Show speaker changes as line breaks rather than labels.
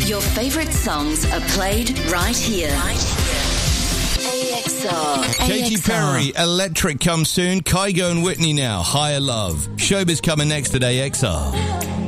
Your favourite songs are played right here. AXR.
Katy Perry, Electric comes soon. Kygo and Whitney now, Higher Love. Showbiz coming next at AXR.